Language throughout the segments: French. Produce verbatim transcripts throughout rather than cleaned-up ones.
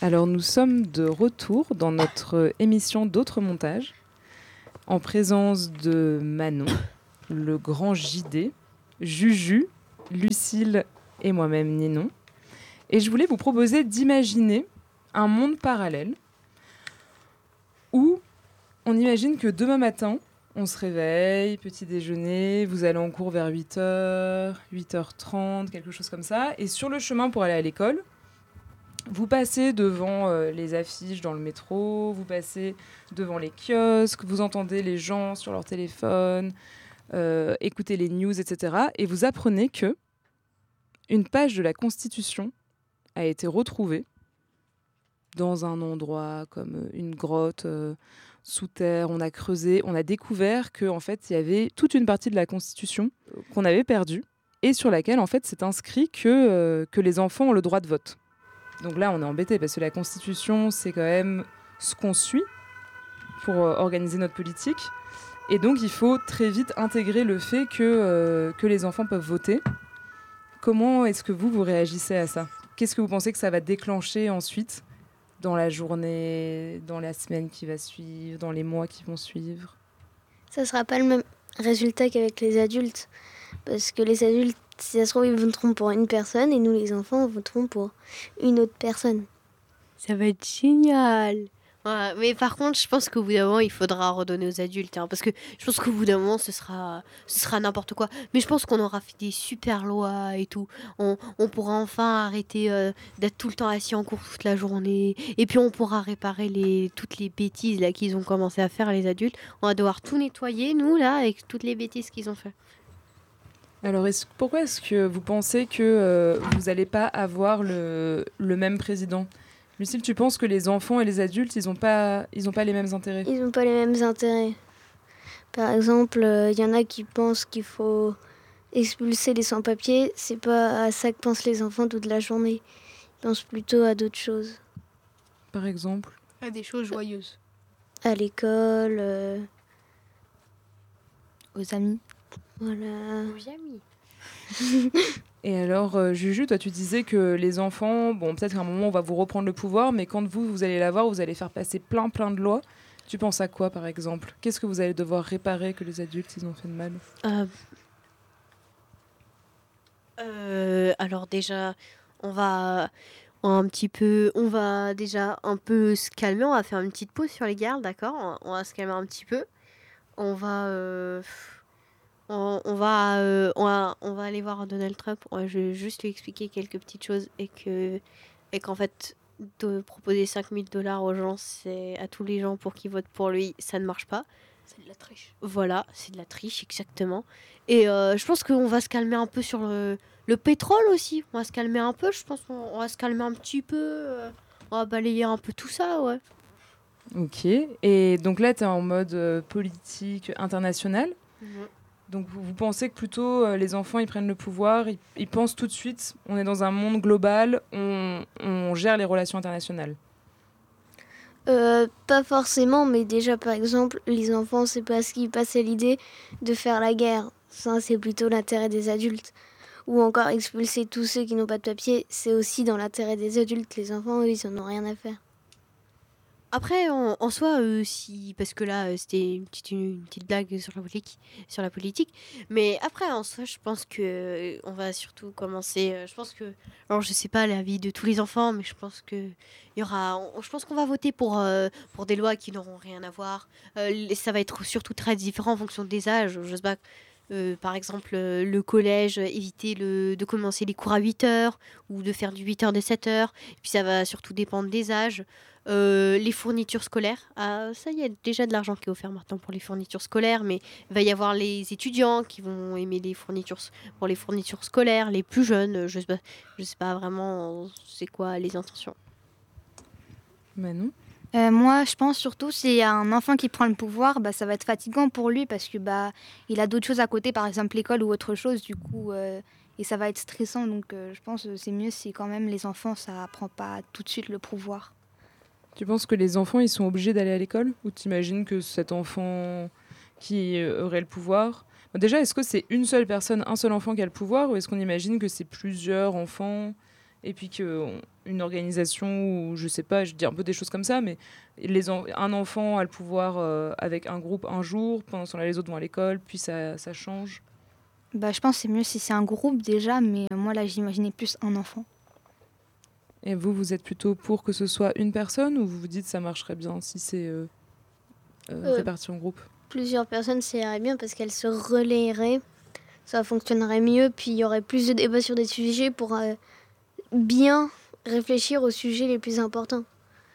Alors nous sommes de retour dans notre émission d'Autres montages, en présence de Manon, le grand J D, Juju, Lucille et moi-même Ninon. Et je voulais vous proposer d'imaginer un monde parallèle où on imagine que demain matin, on se réveille, petit déjeuner, vous allez en cours vers huit heures, huit heures trente, quelque chose comme ça. Et sur le chemin pour aller à l'école, vous passez devant euh, les affiches dans le métro, vous passez devant les kiosques, vous entendez les gens sur leur téléphone, euh, écoutez les news, et cetera. Et vous apprenez que une page de la Constitution a été retrouvée dans un endroit comme une grotte euh, sous terre. On a creusé, on a découvert qu'en fait, il y avait toute une partie de la Constitution qu'on avait perdue et sur laquelle, en fait, c'est inscrit que, euh, que les enfants ont le droit de vote. Donc là, on est embêté parce que la Constitution, c'est quand même ce qu'on suit pour euh, organiser notre politique. Et donc, il faut très vite intégrer le fait que, euh, que les enfants peuvent voter. Comment est-ce que vous, vous réagissez à ça ? Qu'est-ce que vous pensez que ça va déclencher ensuite dans la journée, dans la semaine qui va suivre, dans les mois qui vont suivre ? Ça ne sera pas le même résultat qu'avec les adultes. Parce que les adultes, si ça se trouve, ils voteront pour une personne et nous, les enfants, voterons pour une autre personne. Ça va être génial. Ouais, mais par contre, je pense qu'au bout d'un moment, il faudra redonner aux adultes. Hein, parce que je pense qu'au bout d'un moment, ce sera, ce sera n'importe quoi. Mais je pense qu'on aura fait des super lois et tout. On, on pourra enfin arrêter euh, d'être tout le temps assis en cours toute la journée. Et puis, on pourra réparer les, toutes les bêtises là, qu'ils ont commencé à faire, les adultes. On va devoir tout nettoyer, nous, là, avec toutes les bêtises qu'ils ont fait. Alors, est-ce, pourquoi est-ce que vous pensez que euh, vous n'allez pas avoir le, le même président ? Lucille, tu penses que les enfants et les adultes, ils n'ont pas, ils ont pas les mêmes intérêts ? Ils n'ont pas les mêmes intérêts. Par exemple, il euh, y en a qui pensent qu'il faut expulser les sans-papiers. C'est pas à ça que pensent les enfants toute la journée. Ils pensent plutôt à d'autres choses. Par exemple ? À des choses joyeuses. À l'école. Euh... Aux amis. Voilà. Aux amis. Et alors, euh, Juju, toi, tu disais que les enfants, bon, peut-être qu'à un moment, on va vous reprendre le pouvoir, mais quand vous, vous allez l'avoir, vous allez faire passer plein, plein de lois. Tu penses à quoi, par exemple ? Qu'est-ce que vous allez devoir réparer que les adultes, ils ont fait de mal ? euh... Euh, alors déjà, on va un petit peu, on va déjà un peu se calmer. On va faire une petite pause sur les gardes, d'accord ? On va se calmer un petit peu. On va... Euh... On, on, va, euh, on, va, on va aller voir Donald Trump. Ouais, je vais juste lui expliquer quelques petites choses et, que, et qu'en fait, de proposer cinq mille dollars aux gens, c'est à tous les gens pour qu'ils votent pour lui, ça ne marche pas. C'est de la triche. Voilà, c'est de la triche, exactement. Et euh, je pense qu'on va se calmer un peu sur le, le pétrole aussi. On va se calmer un peu, je pense qu'on on va se calmer un petit peu. Euh, on va balayer un peu tout ça, ouais. Ok. Et donc là, tu es en mode euh, politique internationale. Mmh. Donc vous, vous pensez que plutôt euh, les enfants ils prennent le pouvoir, ils, ils pensent tout de suite, on est dans un monde global, on, on gère les relations internationales. Euh, pas forcément, mais déjà par exemple, les enfants, c'est parce qu'ils passaient l'idée de faire la guerre. Ça, c'est plutôt l'intérêt des adultes. Ou encore expulser tous ceux qui n'ont pas de papier, c'est aussi dans l'intérêt des adultes. Les enfants, eux, ils en ont rien à faire. Après, en, en soi, euh, si, parce que là, euh, c'était une petite, une, une petite blague sur la politique, sur la politique. Mais après, en soi, je pense que euh, on va surtout commencer. Euh, je pense que, alors, je sais pas l'avis de tous les enfants, mais je pense que il y aura. On, je pense qu'on va voter pour euh, pour des lois qui n'auront rien à voir. Euh, les- ça va être surtout très différent en fonction des âges. Je sais pas. Euh, par exemple, euh, le collège, euh, éviter le, de commencer les cours à huit heures ou de faire du huit heures de sept heures. Et puis ça va surtout dépendre des âges. Euh, les fournitures scolaires, ah, ça, il y a déjà de l'argent qui est offert maintenant pour les fournitures scolaires, mais il va y avoir les étudiants qui vont aimer les fournitures pour les fournitures scolaires, les plus jeunes, je sais pas, je sais pas vraiment c'est quoi les intentions. Manon ? Euh, moi, je pense surtout s'il y a un enfant qui prend le pouvoir, bah, ça va être fatigant pour lui parce que bah, il a d'autres choses à côté, par exemple l'école ou autre chose, du coup, euh, et ça va être stressant. Donc, euh, je pense que c'est mieux si quand même les enfants, ça prend pas tout de suite le pouvoir. Tu penses que les enfants ils sont obligés d'aller à l'école ? Ou t'imagines que cet enfant qui aurait le pouvoir... Déjà, est-ce que c'est une seule personne, un seul enfant qui a le pouvoir ? Ou est-ce qu'on imagine que c'est plusieurs enfants et puis qu'une organisation où, je sais pas, je dis un peu des choses comme ça, mais les en- un enfant a le pouvoir euh, avec un groupe un jour, pendant ce temps-là les autres vont à l'école, puis ça, ça change. Bah, je pense que c'est mieux si c'est un groupe déjà, mais euh, moi là j'imaginais plus un enfant. Et vous, vous êtes plutôt pour que ce soit une personne ou vous vous dites que ça marcherait bien si c'est euh, euh, Euh, réparti en groupe? Plusieurs personnes, ça irait bien parce qu'elles se relayeraient. Ça fonctionnerait mieux, puis il y aurait plus de débats sur des sujets pour euh, bien réfléchir aux sujets les plus importants.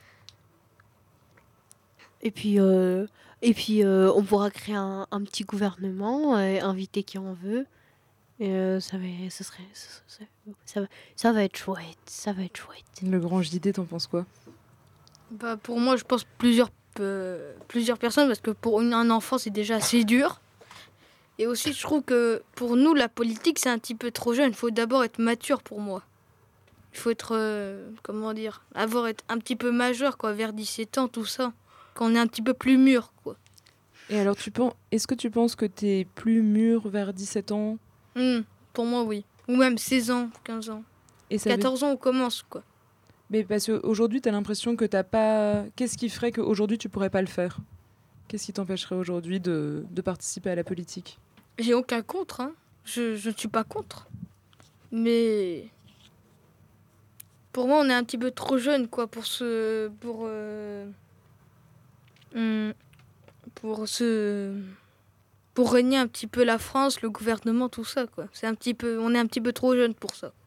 Et puis, euh, et puis euh, on pourra créer un, un petit gouvernement, euh, inviter qui en veut. Et euh, ça, va, ça, serait, ça, ça- ça va, ça va être chouette, ça va être chouette. Le grand J D, t'en penses quoi? Bah, pour moi, je pense plusieurs, euh, plusieurs personnes, parce que pour une- un enfant, c'est déjà assez dur. Et aussi, je trouve que pour nous, la politique, c'est un petit peu trop jeune. Il faut d'abord être mature pour moi. Il faut être, euh, comment dire, avoir être un petit peu majeur, quoi, vers dix-sept ans, tout ça. Quand on est un petit peu plus mûr, quoi. Et alors, tu penses, est-ce que tu penses que t'es plus mûr vers dix-sept ans? Hmm, pour moi, oui. Ou même seize ans, quinze ans. Et ça veut- quatorze ans, on commence, quoi. Mais parce qu'aujourd'hui, t'as l'impression que t'as pas... Qu'est-ce qui ferait qu'aujourd'hui, tu pourrais pas le faire? Qu'est-ce qui t'empêcherait aujourd'hui de, de participer à la politique? J'ai aucun contre, hein. Je, je ne suis pas contre. Mais pour moi, on est un petit peu trop jeune, quoi, pour se, pour, euh, hum, pour se, pour régner un petit peu la France, le gouvernement, tout ça, quoi. C'est un petit peu, on est un petit peu trop jeune pour ça.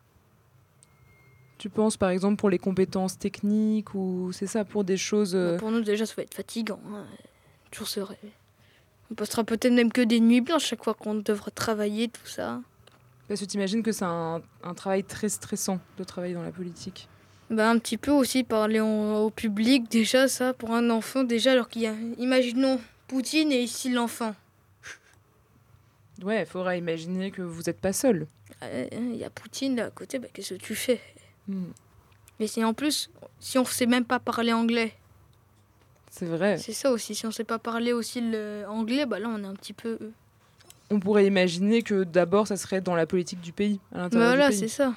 Tu penses, par exemple, pour les compétences techniques ou c'est ça, pour des choses... euh, Bah, pour nous, déjà, ça va être fatigant, hein. Toujours se rêver. On passera peut-être même que des nuits blanches chaque fois qu'on devra travailler, tout ça. Parce que t'imagines que c'est un, un travail très stressant de travailler dans la politique. Bah, un petit peu aussi parler en- au public, déjà ça, pour un enfant, déjà, alors qu'il y a, imaginons, Poutine et ici l'enfant. Ouais, il faudra imaginer que vous n'êtes pas seul. Euh, Il y a Poutine là à côté, bah, qu'est-ce que tu fais? Hmm, Mais c'est en plus, si on ne sait même pas parler anglais, c'est vrai. c'est ça aussi, si on ne sait pas parler aussi l'anglais, bah là on est un petit peu... On pourrait imaginer que d'abord, ça serait dans la politique du pays, à l'intérieur Voilà, du c'est pays. ça.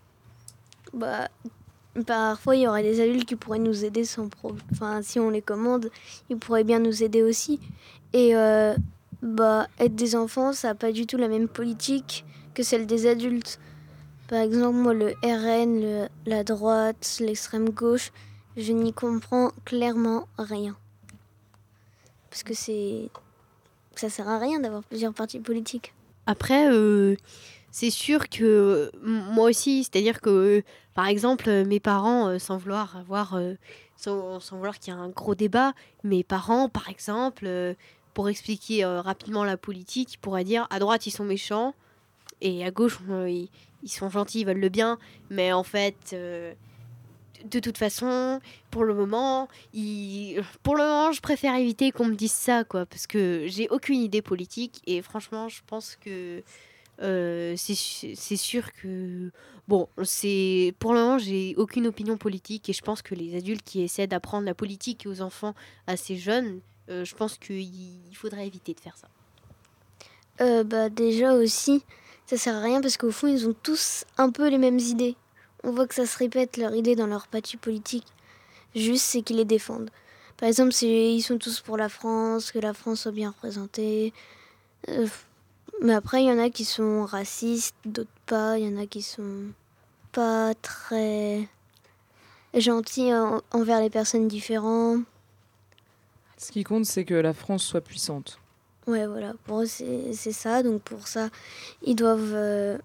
Bah, parfois, il y aurait des adultes qui pourraient nous aider sans problème. Enfin, si on les commande, ils pourraient bien nous aider aussi. Et euh, bah, être des enfants, ça n'a pas du tout la même politique que celle des adultes. Par exemple, moi, le R N, le- la droite, l'extrême gauche, je n'y comprends clairement rien. Parce que c'est... ça sert à rien d'avoir plusieurs partis politiques. Après, euh, c'est sûr que euh, m- moi aussi, c'est-à-dire que, euh, par exemple, euh, mes parents, euh, sans vouloir avoir, euh, sans, sans vouloir qu'il y ait un gros débat, mes parents, par exemple, euh, pour expliquer euh, rapidement la politique, ils pourraient dire à droite ils sont méchants et à gauche euh, ils, ils sont gentils, ils veulent le bien, mais en fait, euh, de toute façon, pour le moment, ils... pour le moment, je préfère éviter qu'on me dise ça, quoi, parce que j'ai aucune idée politique et franchement, je pense que euh, c'est su- c'est sûr que bon, c'est pour le moment, j'ai aucune opinion politique et je pense que les adultes qui essaient d'apprendre la politique aux enfants assez jeunes, euh, je pense qu'il il faudrait éviter de faire ça. Euh, bah, déjà aussi, ça sert à rien parce qu'au fond, ils ont tous un peu les mêmes idées. On voit que ça se répète leur idée dans leur parti politique. Juste, c'est qu'ils les défendent. Par exemple, c'est- ils sont tous pour la France, que la France soit bien représentée. Euh, mais après, il y en a qui sont racistes, d'autres pas. Il y en a qui sont pas très gentils en- envers les personnes différentes. Ce qui compte, c'est que la France soit puissante. Ouais, voilà. Pour eux, c'est c'est ça. Donc, pour ça, ils doivent euh,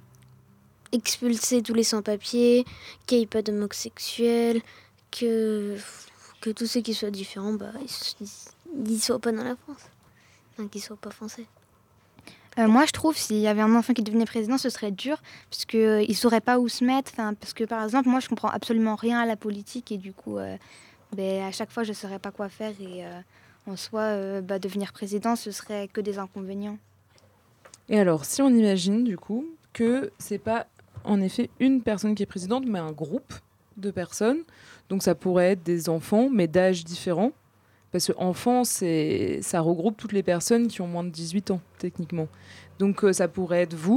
expulser tous les sans-papiers, qu'il n'y ait pas d'homosexuels, que, que tous ceux qui soient différents, bah, ils ne soient pas dans la France. Enfin, qu'ils ne soient pas français. Euh, moi, je trouve s'il y avait un enfant qui devenait président, ce serait dur parce qu'il ne saurait pas où se mettre. Enfin, parce que, par exemple, moi, je comprends absolument rien à la politique et du coup, euh, ben, à chaque fois, je ne saurais pas quoi faire. Et euh, en soi, euh, bah, devenir président, ce serait que des inconvénients. Et alors, si on imagine, du coup, que c'est pas en effet une personne qui est présidente, mais un groupe de personnes, donc ça pourrait être des enfants, mais d'âges différents, parce que enfant, c'est, ça regroupe toutes les personnes qui ont moins de dix-huit ans, techniquement. Donc euh, ça pourrait être vous,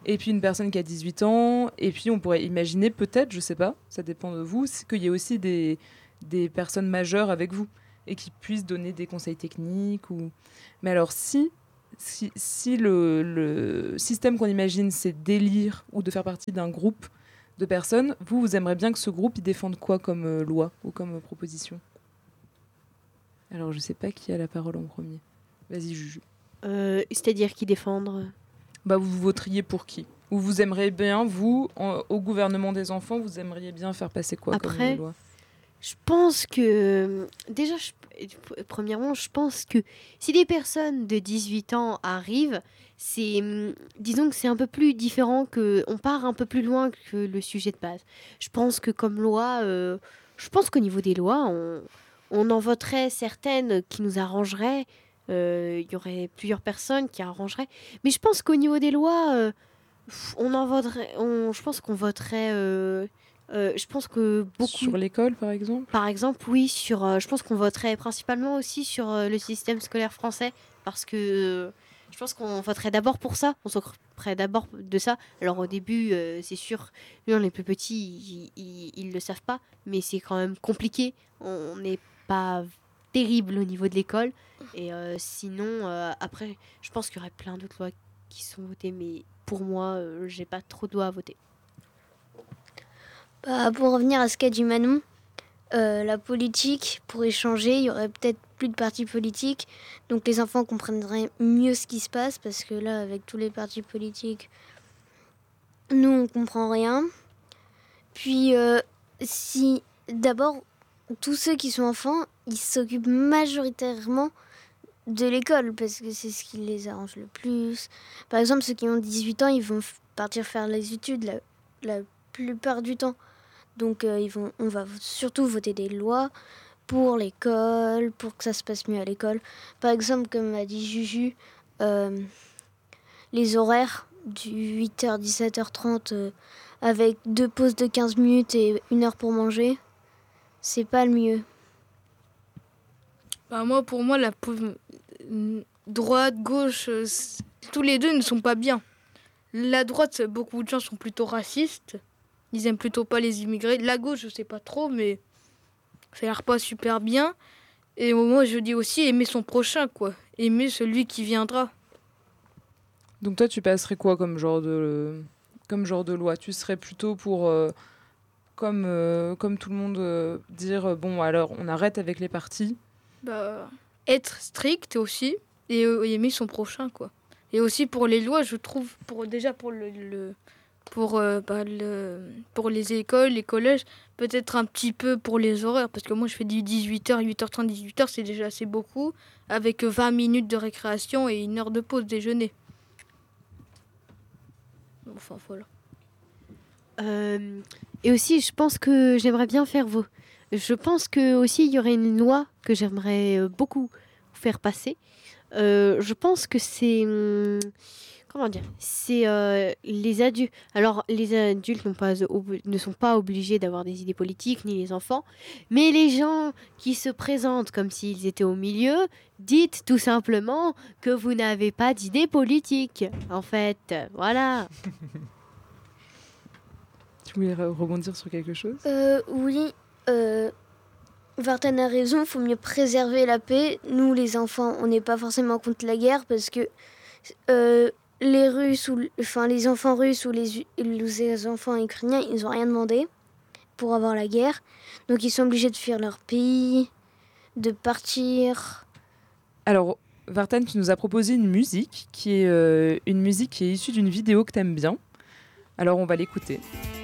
et puis une personne qui a dix-huit ans, et puis on pourrait imaginer peut-être, je sais pas, ça dépend de vous, c'est qu'il y ait aussi des, des personnes majeures avec vous, et qui puissent donner des conseils techniques. Ou... Mais alors si, si, si le, le système qu'on imagine, c'est d'élire ou de faire partie d'un groupe de personnes, vous, vous aimeriez bien que ce groupe, il défende quoi comme euh, loi ou comme euh, proposition? Alors je sais pas qui a la parole en premier. Vas-y, Juju. Euh, C'est-à-dire qui défendre Bah, vous voteriez pour qui? Ou vous aimeriez bien, vous, en- au gouvernement des enfants, vous aimeriez bien faire passer quoi comme Après, euh, loi? Je pense que, déjà, je- premièrement, je pense que si des personnes de dix-huit ans arrivent, c'est, hum, disons que c'est un peu plus différent, que on part un peu plus loin que le sujet de base. Je pense que comme loi, euh, je pense qu'au niveau des lois, on, on en voterait certaines qui nous arrangeraient. Euh, Il y aurait plusieurs personnes qui arrangeraient. Mais je pense qu'au niveau des lois, euh, pff, on en voterait, on, je pense qu'on voterait. euh, euh, je pense que beaucoup. Sur l'école, par exemple? Par exemple, oui, sur, euh, je pense qu'on voterait principalement aussi sur euh, le système scolaire français, parce que euh, je pense qu'on voterait d'abord pour ça, on s'occuperait d'abord de ça. Alors au début, euh, c'est sûr, nous, les plus petits, ils ne le savent pas, mais c'est quand même compliqué. On n'est pas terrible au niveau de l'école. Et euh, sinon, euh, après, je pense qu'il y aurait plein d'autres lois qui sont votées, mais pour moi, euh, j'ai pas trop de lois à voter. Bah, pour revenir à ce qu'a dit Manon, euh, la politique pourrait changer, il y aurait peut-être plus de partis politiques, donc les enfants comprendraient mieux ce qui se passe, parce que là, avec tous les partis politiques, nous, on comprend rien. Puis, euh, si d'abord, tous ceux qui sont enfants, ils s'occupent majoritairement de l'école, parce que c'est ce qui les arrange le plus. Par exemple, ceux qui ont dix-huit ans, ils vont f- partir faire les études la, la plupart du temps. Donc euh, ils vont, on va surtout voter des lois pour l'école, pour que ça se passe mieux à l'école. Par exemple, comme a dit Juju, euh, les horaires du huit heures dix-sept heures trente euh, avec deux pauses de quinze minutes et une heure pour manger, c'est pas le mieux. Bah, moi, pour moi, la po- euh, droite, gauche, euh, c- tous les deux ne sont pas bien. La droite, beaucoup de gens sont plutôt racistes. Ils aiment plutôt pas les immigrés. La gauche, je sais pas trop, mais ça a l'air pas super bien. Et moi, je dis aussi aimer son prochain, quoi. Aimer celui qui viendra. Donc toi, tu passerais quoi comme genre de, comme genre de loi? Tu serais plutôt pour, euh, comme, euh, comme tout le monde, euh, dire, euh, bon, alors, on arrête avec les partis. Bah, être strict aussi et euh, aimer son prochain, quoi. Et aussi pour les lois, je trouve, pour déjà pour le, le- pour euh, bah, le, pour les écoles, les collèges, peut-être un petit peu pour les horaires, parce que moi je fais du dix-huit heures, huit heures trente, dix-huit heures, c'est déjà assez beaucoup, avec vingt minutes de récréation et une heure de pause déjeuner. Enfin voilà. Euh, et aussi, je pense que j'aimerais bien faire vos. Je pense que aussi il y aurait une loi que j'aimerais euh, beaucoup faire passer. Euh, je pense que c'est hum, comment dire, c'est euh, les adultes. Alors les adultes n'ont pas ob- ne sont pas obligés d'avoir des idées politiques ni les enfants, mais les gens qui se présentent comme s'ils étaient au milieu, dites tout simplement que vous n'avez pas d'idées politiques. En fait, voilà. Tu voulais re- rebondir sur quelque chose? Euh, oui, euh, Vartan a raison, il faut mieux préserver la paix. Nous, les enfants, on n'est pas forcément contre la guerre parce que euh, les Russes, ou, enfin les enfants russes ou les, les enfants ukrainiens, ils n'ont rien demandé pour avoir la guerre. Donc ils sont obligés de fuir leur pays, de partir. Alors, Vartan, tu nous as proposé une musique qui est euh, une musique qui est issue d'une vidéo que t'aimes bien. Alors, on va l'écouter.